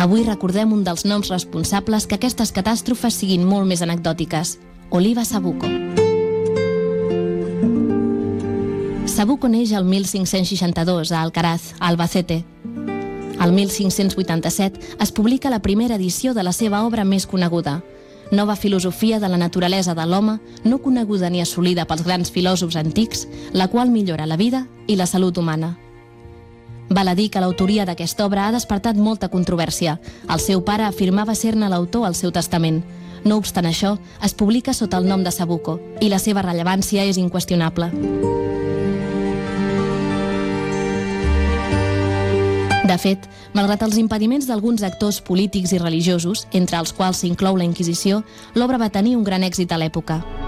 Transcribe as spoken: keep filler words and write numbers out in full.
Avui recordem un dels noms responsables que aquestes catàstrofes siguin molt més anecdòtiques: Oliba Sabuco. Sabuco neix el mil cinc-cents seixanta-dos a Alcaraz, a Albacete. El mil cinc-cents vuitanta-set es publica la primera edició de la seva obra més coneguda, Nova filosofia de la naturalesa de l'home, no coneguda ni assolida pels grans filòsofs antics, la qual millora la vida i la salut humana. Val a dir que l'autoria d'aquesta obra ha despertat molta controvèrsia. El seu pare afirmava ser-ne l'autor al seu testament. No obstant això, es publica sota el nom de Sabuco i la seva rellevància és inqüestionable. De fet, malgrat els impediments d'alguns actors polítics i religiosos, entre els quals s'inclou la Inquisició, l'obra va tenir un gran èxit a l'època.